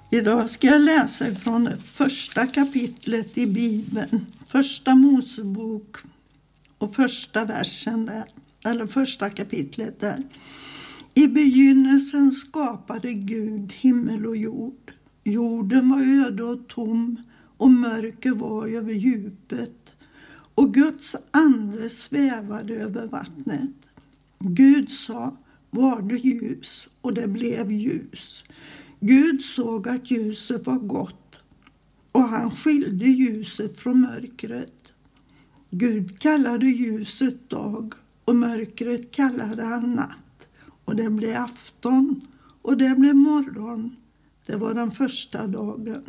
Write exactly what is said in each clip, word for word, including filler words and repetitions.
Idag ska jag läsa från första kapitlet i Bibeln, första Mosebok och första versen där, eller första kapitlet där. I begynnelsen skapade Gud himmel och jord. Jorden var öde och tom och mörker var över djupet. Och Guds ande svävade över vattnet. Gud sa, var det ljus, och det blev ljus. Gud såg att ljuset var gott, och han skilde ljuset från mörkret. Gud kallade ljuset dag, och mörkret kallade han natt. Och det blev afton, och det blev morgon. Det var den första dagen.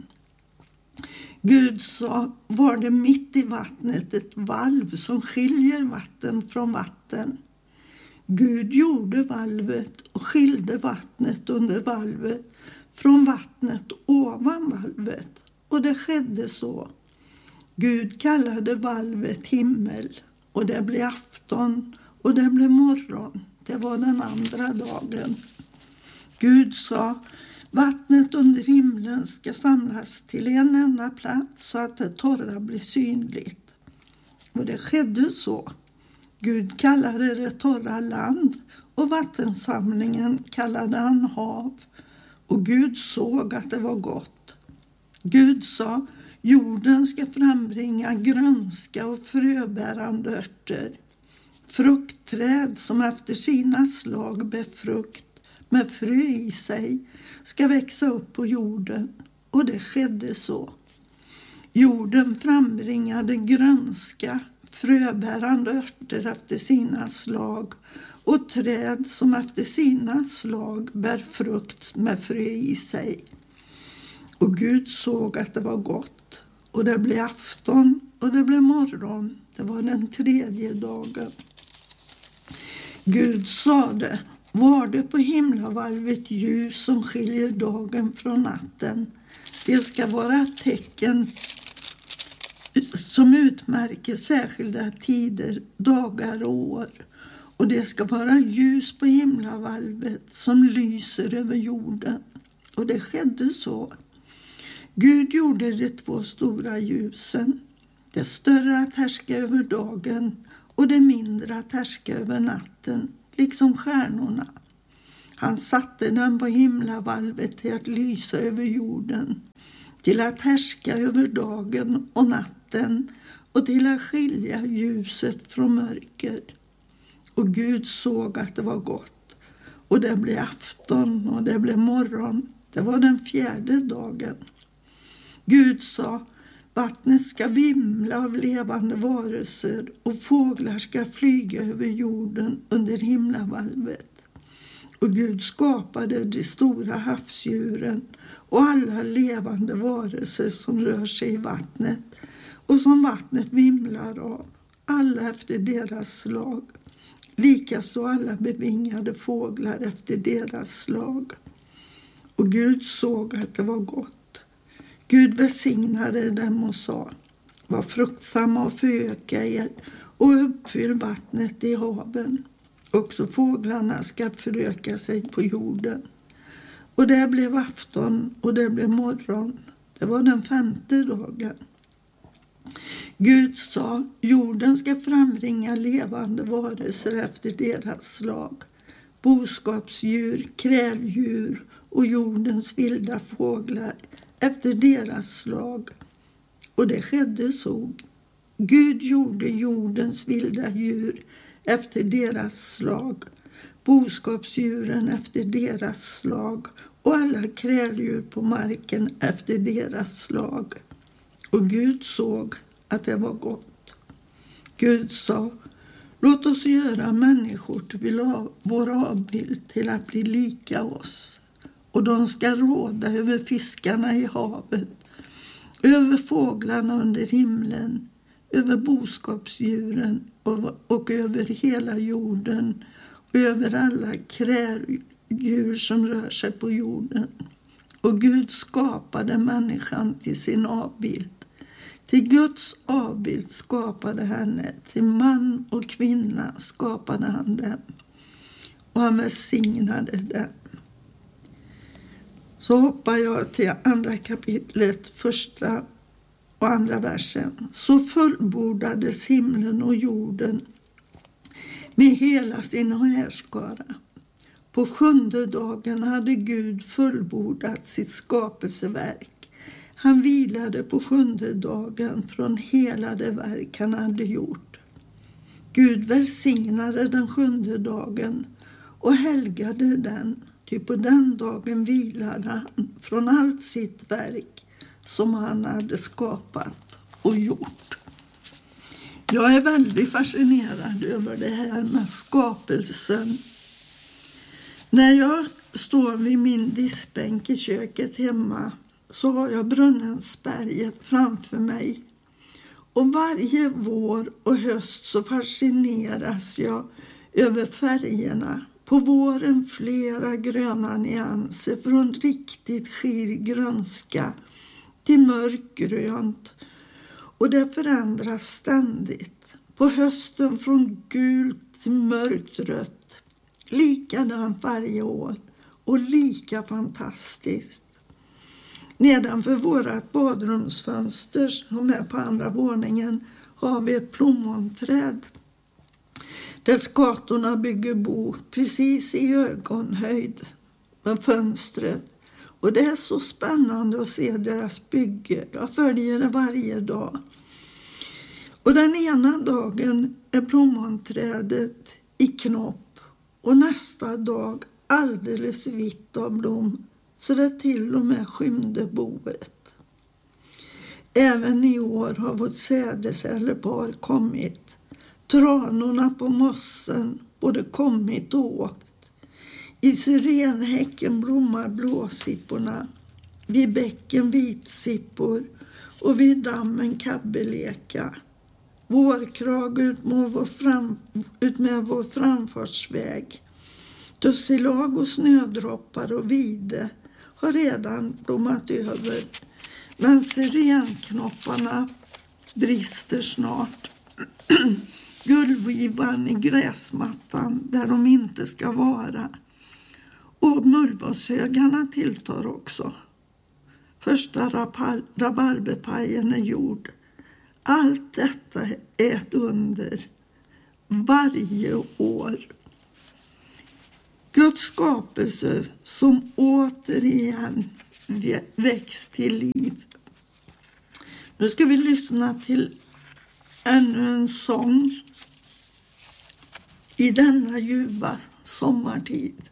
Gud sa, var det mitt i vattnet ett valv som skiljer vatten från vatten. Gud gjorde valvet och skilde vattnet under valvet från vattnet ovan valvet. Och det skedde så. Gud kallade valvet himmel, och det blev afton, och det blev morgon. Det var den andra dagen. Gud sa, vattnet under himlen ska samlas till en enda plats så att det torra blir synligt. Och det skedde så. Gud kallade det torra land, och vattensamlingen kallade han hav. Och Gud såg att det var gott. Gud sa, jorden ska frambringa grönska och fröbärande örter. Fruktträd som efter sina slag bär frukt med frö i sig ska växa upp på jorden. Och det skedde så. Jorden frambringade grönska, fröbärande örter efter sina slag, och träd som efter sina slag bär frukt med frö i sig. Och Gud såg att det var gott, och det blev afton, och det blev morgon. Det var den tredje dagen. Gud sade, var det på himlavalvet ljus som skiljer dagen från natten. Det ska vara tecken som utmärker särskilda tider, dagar och år. Och det ska vara ljus på himlavalvet som lyser över jorden. Och det skedde så. Gud gjorde de två stora ljusen. Det större att härska över dagen och det mindre att härska över natten, liksom stjärnorna. Han satte den på himlavalvet till att lysa över jorden, till att härska över dagen och natten och till att skilja ljuset från mörker. Och Gud såg att det var gott, och det blev afton och det blev morgon. Det var den fjärde dagen. Gud sa, vattnet ska vimla av levande varelser och fåglar ska flyga över jorden under himlavalvet. Och Gud skapade de stora havsdjuren och alla levande varelser som rör sig i vattnet och som vattnet vimlar av, alla efter deras slag. Likaså alla bevingade fåglar efter deras slag. Och Gud såg att det var gott. Gud välsignade dem och sa, var fruktsamma och föröka er och uppfyll vattnet i haven. Också fåglarna ska föröka sig på jorden. Och det blev afton och det blev morgon. Det var den femte dagen. Gud sa, jorden ska frambringa levande varelser efter deras slag. Boskapsdjur, kräldjur och jordens vilda fåglar efter deras slag. Och det skedde så. Gud gjorde jordens vilda djur efter deras slag, boskapsdjuren efter deras slag och alla kräldjur på marken efter deras slag. Och Gud såg att det var gott. Gud sa, låt oss göra människor till vår avbild till att bli lika oss. Och de ska råda över fiskarna i havet, över fåglarna under himlen, över boskapsdjuren och, och över hela jorden, och över alla kräldjur som rör sig på jorden. Och Gud skapade människan till sin avbild. Till Guds avbild skapade henne, till man och kvinna skapade han dem. Och han välsignade dem. Så hoppar jag till andra kapitlet, första och andra versen. Så fullbordades himlen och jorden med hela sin härskara. På sjunde dagen hade Gud fullbordat sitt skapelseverk. Han vilade på sjunde dagen från hela det verk han hade gjort. Gud välsignade den sjunde dagen och helgade den, ty på den dagen vilade han från allt sitt verk som han hade skapat och gjort. Jag är väldigt fascinerad över det här med skapelsen. När jag står vid min diskbänk i köket hemma så har jag Brunnensberget framför mig. Och varje vår och höst så fascineras jag över färgerna. På våren flera gröna nyanser från riktigt skir grönska till mörkgrönt. Och det förändras ständigt. På hösten från gult till mörkt rött. Likadant varje år och lika fantastiskt. Nedanför vårat badrumsfönster som är på andra våningen har vi ett plommonträd. Där skatorna bygger bo precis i ögonhöjd med fönstret. Och det är så spännande att se deras bygge. Jag följer det varje dag. Och den ena dagen är plommonträdet i knopp. Och nästa dag alldeles vitt av blom. Så det till och med skymde boet. Även i år har vårt sädesällepar kommit. Tranorna på mossen både kommit och åkt. I syrenhäcken blommar blåsipporna. Vid bäcken vitsippor och vid dammen kabbeleka. Vårkrag ut med vår, fram, ut med vår framfartsväg. Tussilag och snödroppar och vide har redan blommat över. Men syrenknopparna brister snart. Gullvivan i gräsmattan där de inte ska vara. Och mullvashögarna tilltar också. Första rabarberpajen är gjord. Allt detta är ett under varje år. Guds skapelse som återigen väcks till liv. Nu ska vi lyssna till ännu en sång i denna ljuva sommartid.